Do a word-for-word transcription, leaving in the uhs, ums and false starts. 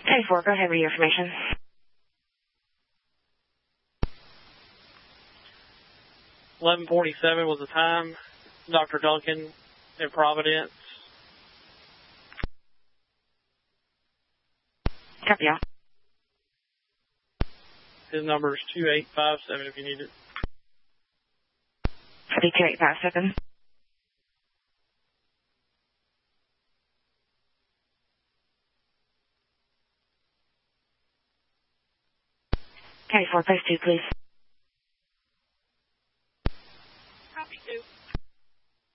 ten four, go ahead with your information. eleven forty-seven was the time. Doctor Duncan in Providence. Copy, y'all. His number is two eight five seven if you need it. Copy, two eight five seven. ten four, post two, please.